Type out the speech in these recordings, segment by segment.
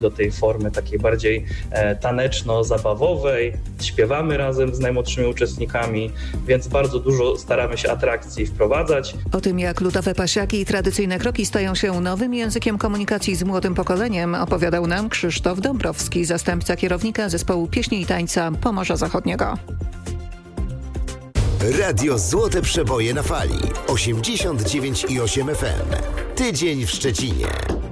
do tej formy takiej bardziej taneczno-zabawowej. Śpiewamy razem z najmłodszymi uczestnikami, więc bardzo dużo staramy się atrakcji wprowadzać. O tym, jak ludowe pasiaki i tradycyjne kroki stają się nowym językiem komunikacji z młodym pokoleniem, opowiadał nam Krzysztof Dąbrowski, zastępca kierownika zespołu pieśni i tańca Pomorza Zachodniego. Radio Złote Przeboje na fali 89,8 FM. Tydzień w Szczecinie.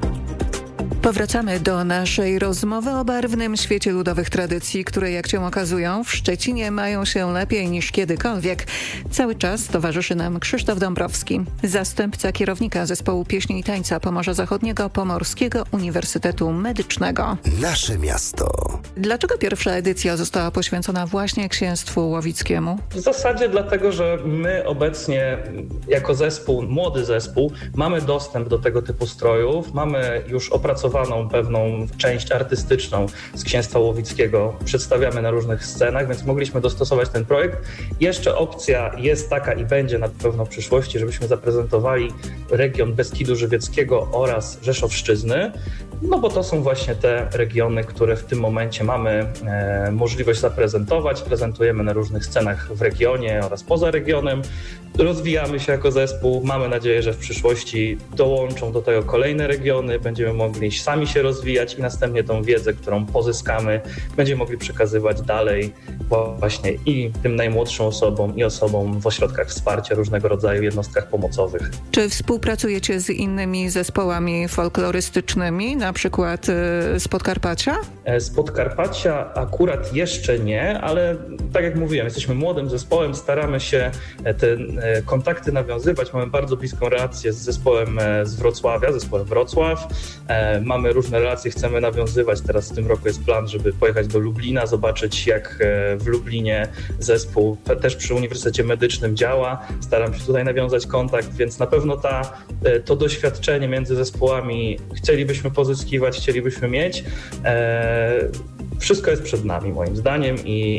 Powracamy do naszej rozmowy o barwnym świecie ludowych tradycji, które, jak się okazują, w Szczecinie mają się lepiej niż kiedykolwiek. Cały czas towarzyszy nam Krzysztof Dąbrowski, zastępca kierownika zespołu pieśni i tańca Pomorza Zachodniego Pomorskiego Uniwersytetu Medycznego. Nasze miasto. Dlaczego pierwsza edycja została poświęcona właśnie księstwu łowickiemu? W zasadzie dlatego, że my obecnie jako zespół, młody zespół, mamy dostęp do tego typu strojów, mamy już opracowaną pewną część artystyczną z księstwa łowickiego, przedstawiamy na różnych scenach, więc mogliśmy dostosować ten projekt. Jeszcze opcja jest taka i będzie na pewno w przyszłości, żebyśmy zaprezentowali region Beskidu Żywieckiego oraz Rzeszowszczyzny, no bo to są właśnie te regiony, które w tym momencie mamy możliwość zaprezentować. Prezentujemy na różnych scenach w regionie oraz poza regionem. Rozwijamy się jako zespół. Mamy nadzieję, że w przyszłości dołączą do tego kolejne regiony. Będziemy mogli sami się rozwijać i następnie tą wiedzę, którą pozyskamy, będziemy mogli przekazywać dalej właśnie i tym najmłodszym osobom i osobom w ośrodkach wsparcia, różnego rodzaju jednostkach pomocowych. Czy współpracujecie z innymi zespołami folklorystycznymi, na przykład z Podkarpacia? Z Podkarpacia akurat jeszcze nie, ale tak jak mówiłem, jesteśmy młodym zespołem, staramy się te kontakty nawiązywać. Mamy bardzo bliską relację z zespołem z Wrocławia, zespołem Wrocław. Mamy różne relacje, chcemy nawiązywać. Teraz w tym roku jest plan, żeby pojechać do Lublina, zobaczyć jak w Lublinie zespół też przy Uniwersytecie Medycznym działa. Staram się tutaj nawiązać kontakt, więc na pewno to doświadczenie między zespołami chcielibyśmy pozyskiwać, chcielibyśmy mieć. Wszystko jest przed nami moim zdaniem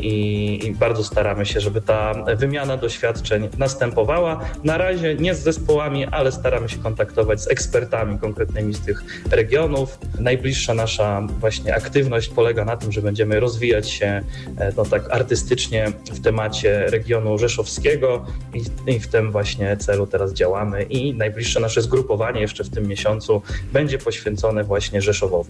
i bardzo staramy się, żeby ta wymiana doświadczeń następowała. Na razie nie z zespołami, ale staramy się kontaktować z ekspertami konkretnymi z tych regionów. Najbliższa nasza właśnie aktywność polega na tym, że będziemy rozwijać się tak artystycznie w temacie regionu rzeszowskiego i w tym właśnie celu teraz działamy i najbliższe nasze zgrupowanie jeszcze w tym miesiącu będzie poświęcone właśnie Rzeszowowi.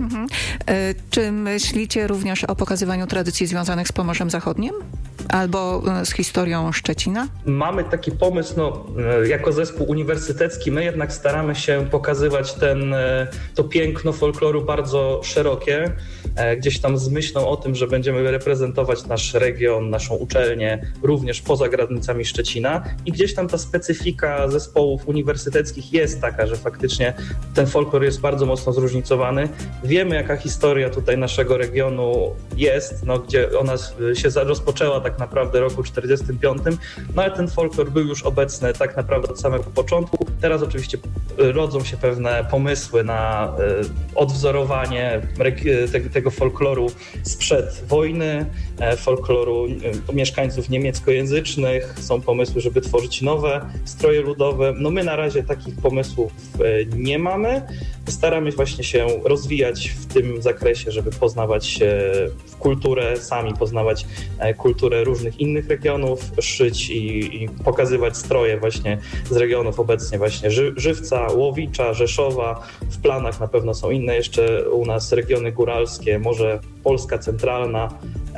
Czy myślicie również o pokazywaniu tradycji związanych z Pomorzem Zachodnim? Albo z historią Szczecina? Mamy taki pomysł, jako zespół uniwersytecki, my jednak staramy się pokazywać to piękno folkloru bardzo szerokie, gdzieś tam z myślą o tym, że będziemy reprezentować nasz region, naszą uczelnię również poza granicami Szczecina i gdzieś tam ta specyfika zespołów uniwersyteckich jest taka, że faktycznie ten folklor jest bardzo mocno zróżnicowany. Wiemy, jaka historia tutaj naszego regionu jest, gdzie ona się rozpoczęła tak naprawdę w roku 1945, ale ten folklor był już obecny tak naprawdę od samego początku. Teraz oczywiście rodzą się pewne pomysły na odwzorowanie tego folkloru sprzed wojny, folkloru mieszkańców niemieckojęzycznych. Są pomysły, żeby tworzyć nowe stroje ludowe. My na razie takich pomysłów nie mamy. Staramy właśnie się rozwijać w tym zakresie, żeby poznawać w kulturę, sami poznawać kulturę różnych innych regionów, szyć i pokazywać stroje właśnie z regionów obecnie właśnie Żywca, Łowicza, Rzeszowa. W planach na pewno są inne jeszcze u nas regiony góralskie, może Polska centralna,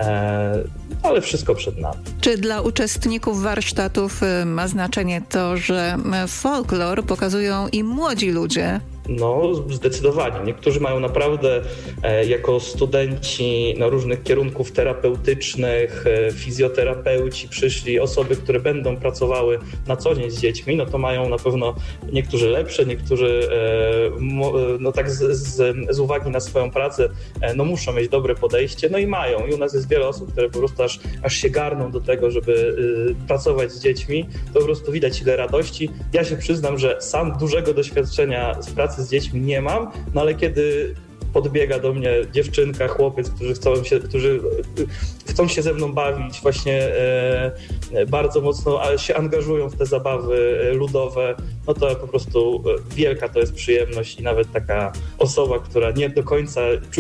ale wszystko przed nami. Czy dla uczestników warsztatów ma znaczenie to, że folklor pokazują i młodzi ludzie? Zdecydowanie. Niektórzy mają naprawdę jako studenci różnych kierunków terapeutycznych, fizjoterapeuci przyszli, osoby, które będą pracowały na co dzień z dziećmi, to mają na pewno niektórzy lepsze, niektórzy tak z uwagi na swoją pracę muszą mieć dobre podejście, i mają. I u nas jest wiele osób, które po prostu aż się garną do tego, żeby pracować z dziećmi. To po prostu widać ile radości. Ja się przyznam, że sam dużego doświadczenia z pracy z dziećmi nie mam, ale kiedy podbiega do mnie dziewczynka, chłopiec, którzy chcą się ze mną bawić, właśnie bardzo mocno, ale się angażują w te zabawy ludowe, no to po prostu wielka to jest przyjemność i nawet taka osoba, która nie do końca